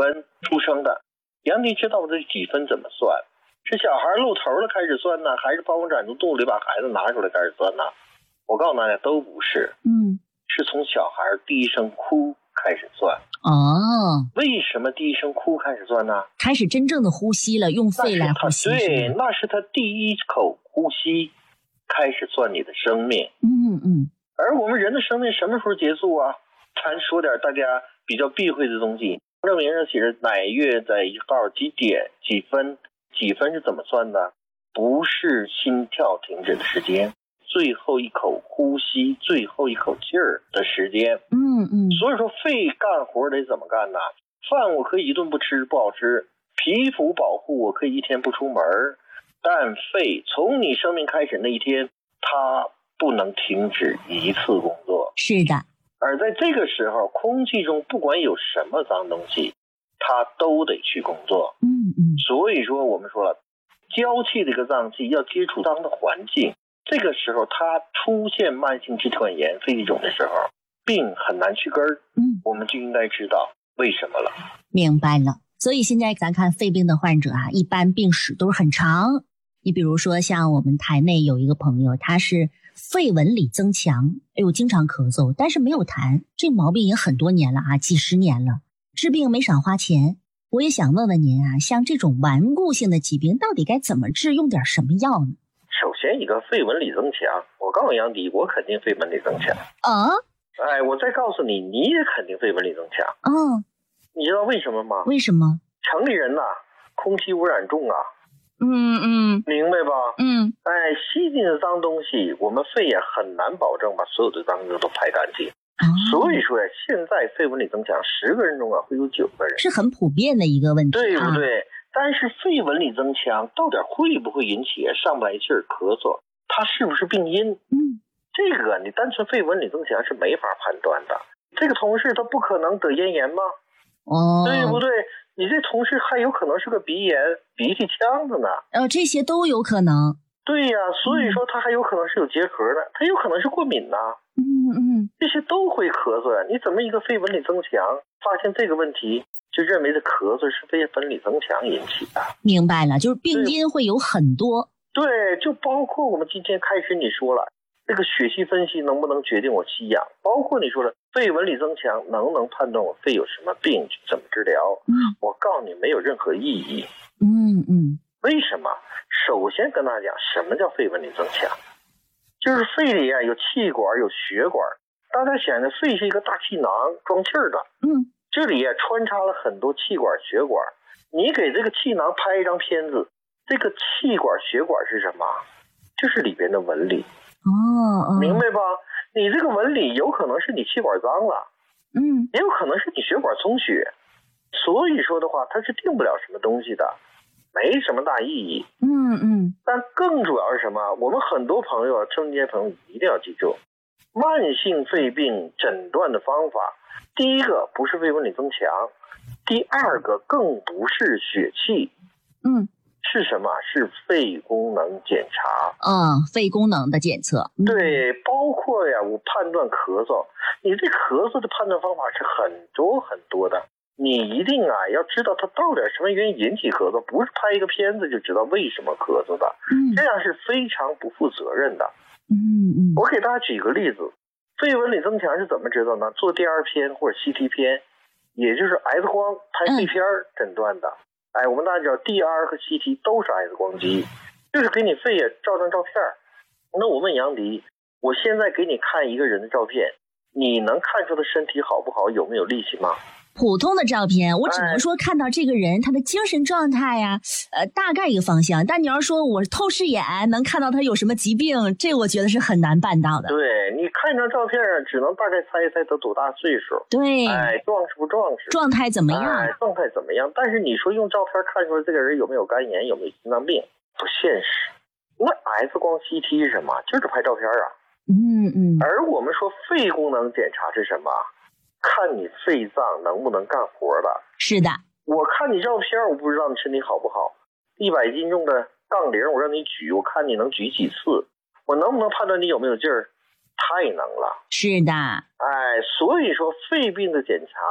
分出生的。杨迪知道这几分怎么算？是小孩露头了开始算呢，还是剖腹产从肚里把孩子拿出来开始算呢？我告诉大家都不是，是从小孩第一声哭开始算。 哦， 为什么第一声哭开始算呢？ 开始真正的呼吸了，用肺来呼吸。 对，那是他第一口呼吸开始算你的生命。而我们人的生命什么时候结束啊？咱说点大家比较避讳的东西。证明上写着哪月在1号几点几分，几分是怎么算的？不是心跳停止的时间，最后一口呼吸，最后一口气儿的时间。所以说肺干活得怎么干呢？饭我可以一顿不吃不好吃，皮肤保护我可以一天不出门，但肺从你生命开始那一天，它不能停止一次工作。 是的。 而在这个时候，空气中不管有什么脏东西，它都得去工作。所以说我们说了，娇气的一个脏器要接触脏的环境，这个时候它出现慢性支气管炎、肺气肿的时候，病很难去根儿。我们就应该知道为什么了。 明白了。所以现在咱看肺病的患者啊，一般病史都是很长。你比如说像我们台内有一个朋友，他是肺纹理增强，经常咳嗽，但是没有痰，这毛病也很多年了啊，几十年了，治病没少花钱。我也想问问您啊，像这种顽固性的疾病到底该怎么治，用点什么药呢？ 首先一个肺纹理增强，我告诉杨迪，我肯定肺纹理增强啊。 我再告诉你，你也肯定肺纹理增强。你知道为什么吗？ 为什么？ 城里人呐，空气污染重啊。明白吧？吸进的脏东西，我们肺也很难保证把所有的脏东西都排干净。所以说呀，现在肺纹理增强10个人中啊会有9个人， 是很普遍的一个问题， 对不对？但是肺纹理增强到底会不会引起上不来气儿、咳嗽？它是不是病因？这个你单纯肺纹理增强是没法判断的。这个同事他不可能得咽炎吗？对不对？你这同事还有可能是个鼻炎、鼻涕腔子呢。 这些都有可能。 对呀，所以说他还有可能是有结核的，他有可能是过敏呢。这些都会咳嗽呀。你怎么一个肺纹理增强，发现这个问题就认为的咳嗽是肺纹理增强引起的？ 明白了，就是病因会有很多。 对，就包括我们今天开始你说了，这个血系分析能不能决定我吸氧？包括你说了肺纹理增强能不能判断我肺有什么病，怎么治疗？我告诉你没有任何意义。为什么？首先跟大家讲，什么叫肺纹理增强？就是肺里啊有气管有血管，大家想着肺是一个大气囊装气儿的，这里啊穿插了很多气管血管。你给这个气囊拍一张片子，这个气管血管是什么？就是里边的纹理。明白吧？你这个纹理有可能是你气管脏了，也有可能是你血管充血，所以说的话它是定不了什么东西的，没什么大意义。但更主要是什么？我们很多朋友春节朋友一定要记住，慢性肺病诊断的方法，第一个不是肺纹理增强，第二个更不是血气，是什么？是肺功能检查。 肺功能的检测。 对，包括呀，我判断咳嗽，你这咳嗽的判断方法是很多很多的。你一定啊要知道它到底什么原因引起咳嗽，不是拍一个片子就知道为什么咳嗽的，这样是非常不负责任的。我给大家举个例子，肺纹理增强是怎么知道呢？做 DR 片或者 CT 片，也就是 X 光拍肺片诊断的。我们大家知道 DR 和 CT 都是 X 光机，就是给你肺也照张照片。那我问杨迪，我现在给你看一个人的照片，你能看出他身体好不好，有没有力气吗？ 普通的照片我只能说看到这个人他的精神状态呀，大概一个方向，但你要说我透视眼能看到他有什么疾病，这我觉得是很难办到的。 对，你看一张照片只能大概猜一猜他多大岁数， 对， 壮实不壮实， 状态怎么样， 状态怎么样。但是你说用照片看出来这个人有没有肝炎，有没有心脏病，不现实。那 X 光 CT 是什么？就是拍照片啊。而我们说肺功能检查是什么？看你肺脏能不能干活了。是的， 我看你照片，我不知道你身体好不好。100斤重的杠铃，我让你举，我看你能举几次，我能不能判断你有没有劲儿？太能了。 是的， 所以说肺病的检查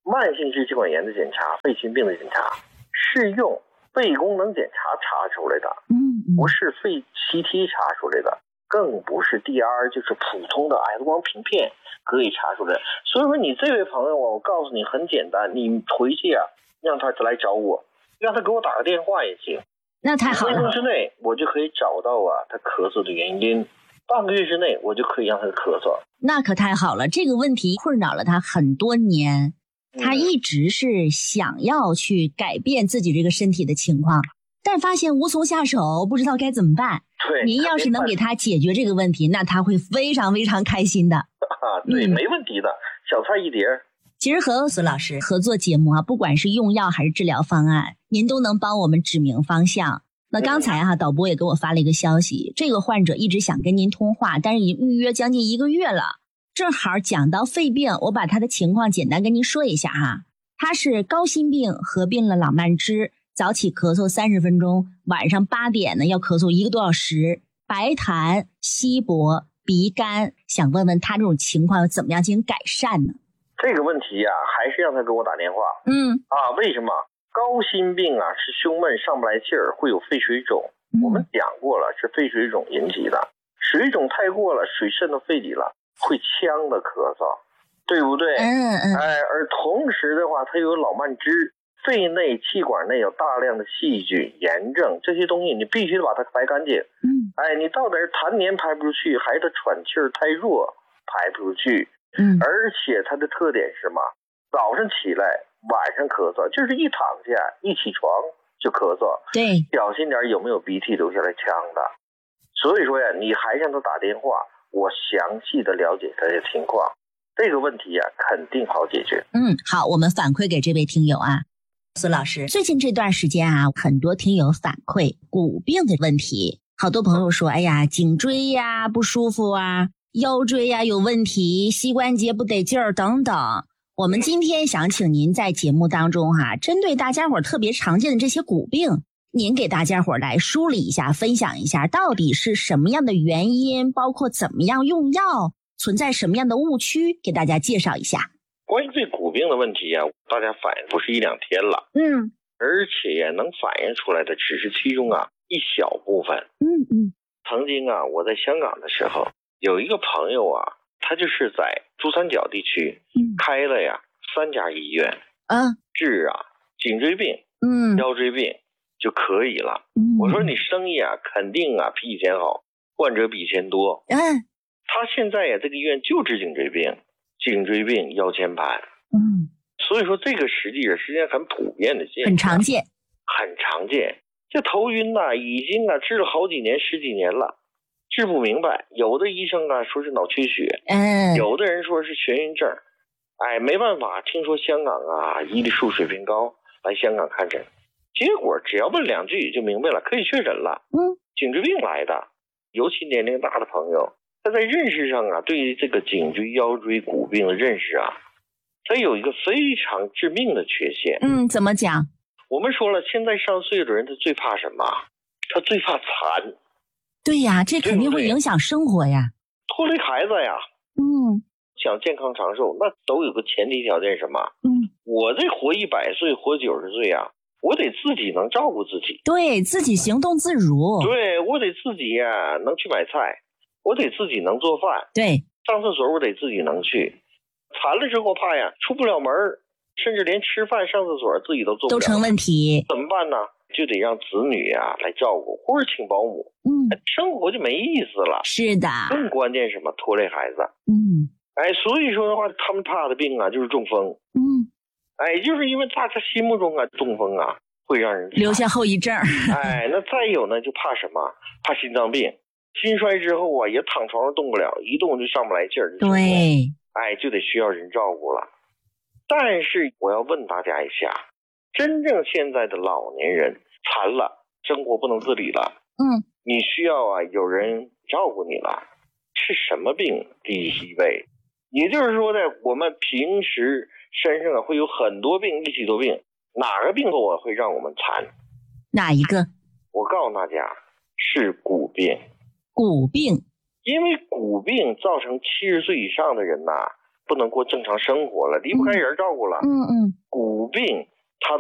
慢性支气管炎的检查、肺心病的检查是用肺功能检查查出来的，不是肺 CT 查出来的，更不是 DR， 就是普通的 X 光平片可以查出来。所以说你这位朋友我告诉你很简单，你回去让他来找我，让他给我打个电话也行。 那太好了，1 分钟之内我就可以找到他咳嗽的原因，半个月之内我就可以让他咳嗽。 那可太好了，这个问题困扰了他很多年，他一直是想要去改变自己这个身体的情况，但发现无从下手，不知道该怎么办。 对， 您要是能给他解决这个问题，那他会非常非常开心的。 对，没问题的，小菜一碟。 其实和苏老师合作节目不管是用药还是治疗方案，您都能帮我们指明方向。那刚才导播也给我发了一个消息，这个患者一直想跟您通话，但是已经预约将近1个月了。正好讲到肺病，我把他的情况简单跟您说一下哈。他是高心病合并了老慢支，早起咳嗽30分钟，晚上8点呢要咳嗽1个多小时，白痰、稀薄、鼻干，想问问他这种情况怎么样进行改善呢？ 这个问题还是让他给我打电话。为什么？高心病是胸闷上不来气儿，会有肺水肿。我们讲过了，是肺水肿引起的，水肿太过了，水渗到肺里了，会呛的咳嗽，对不对？而同时的话，它有老慢支，肺内气管内有大量的细菌、炎症，这些东西你必须得把它排干净。你到底是痰黏排不出去，还是喘气儿太弱排不出去？而且它的特点是什么？早上起来，晚上咳嗽，就是一躺下一起床就咳嗽。 对， 小心点有没有鼻涕流下来呛的。所以说你还让他打电话，我详细的了解他的情况，这个问题肯定好解决。 好，我们反馈给这位听友苏老师，最近这段时间很多听友反馈骨病的问题，好多朋友说，哎呀，颈椎不舒服腰椎有问题，膝关节不得劲儿等等。我们今天想请您在节目当中针对大家伙特别常见的这些骨病，您给大家伙来梳理一下，分享一下到底是什么样的原因，包括怎么样用药，存在什么样的误区，给大家介绍一下。 关于这骨病的问题大家反映不是1-2天了，而且能反映出来的只是其中一小部分。曾经我在香港的时候，有一个朋友他就是在珠三角地区开了3家医院治颈椎病、腰椎病就可以了。我说你生意肯定比以前好，患者比以前多。他现在这个医院就治颈椎病、腰间盘。所以说这个实际上很普遍的现象， 很常见。 这头晕已经治了好几年、10几年了，治不明白。有的医生说是脑缺血，有的人说是眩晕症。没办法，听说香港医疗水平高，来香港看诊，结果只要问2句就明白了，可以确诊了。颈椎病来的，尤其年龄大的朋友，他在认识上对于这个颈椎腰椎骨病的认识他有一个非常致命的缺陷。 怎么讲？ 我们说了，现在上岁数的人他最怕什么？他最怕残。 对呀，这肯定会影响生活呀， 拖累孩子呀。想健康长寿，那都有个前提条件什么？我这活100岁、活90岁我得自己能照顾自己， 对自己行动自如。 对，我得自己能去买菜，我得自己能做饭。 对， 上厕所我得自己能去。残了之后怕出不了门，甚至连吃饭、上厕所自己都做不了， 都成问题。 怎么办呢？就得让子女来照顾，或者请保姆。生活就没意思了。 是的。 更关键是什么？拖累孩子。所以说的话，他们怕的病就是中风。就是因为大家心目中中风会让人留下后遗症。 那再有呢，就怕什么？怕心脏病。心衰之后也躺床上动不了，一动就上不来劲儿。 对。 就得需要人照顾了。但是我要问大家一下，真正现在的老年人残了，生活不能自理了，你需要有人照顾你了，是什么病第一位？也就是说，在我们平时身上会有很多病一起多病，哪个病会让我们残？ 哪一个？ 我告诉大家，是骨病。 骨病。 因为骨病造成70岁以上的人不能过正常生活了，离不开人照顾了。骨病